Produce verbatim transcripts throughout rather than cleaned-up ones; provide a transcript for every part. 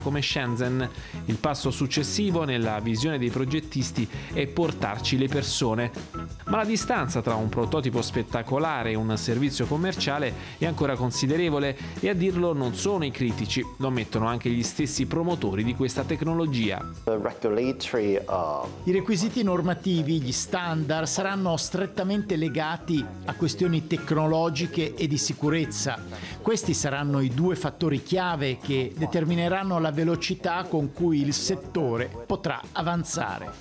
come Shenzhen. Il passo successivo nella visione dei progettisti è portarci le persone. Ma la distanza tra un prototipo spettacolare e un servizio commerciale è ancora considerevole e a dirlo non sono i critici, lo ammettono anche gli stessi promotori di questa tecnologia. I requisiti normativi, gli standard saranno strettamente legati a questioni tecnologiche e di sicurezza. Questi saranno i due fattori chiave che determineranno la velocità con cui il settore potrà avanzare.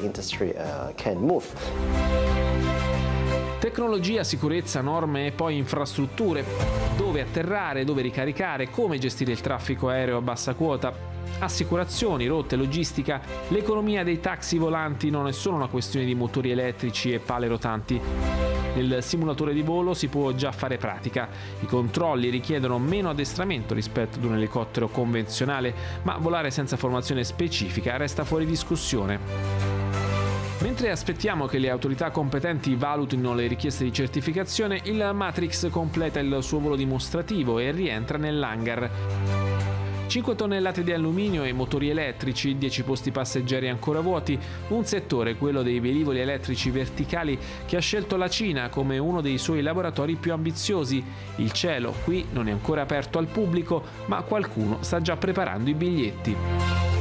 Tecnologia, sicurezza, norme e poi infrastrutture. Dove atterrare, dove ricaricare, come gestire il traffico aereo a bassa quota. Assicurazioni, rotte, logistica. L'economia dei taxi volanti non è solo una questione di motori elettrici e pale rotanti. Nel simulatore di volo si può già fare pratica. I controlli richiedono meno addestramento rispetto ad un elicottero convenzionale, ma volare senza formazione specifica resta fuori discussione. Mentre aspettiamo che le autorità competenti valutino le richieste di certificazione, il Matrix completa il suo volo dimostrativo e rientra nell'hangar. cinque tonnellate di alluminio e motori elettrici, dieci posti passeggeri ancora vuoti, un settore, quello dei velivoli elettrici verticali, che ha scelto la Cina come uno dei suoi laboratori più ambiziosi. Il cielo qui non è ancora aperto al pubblico, ma qualcuno sta già preparando i biglietti.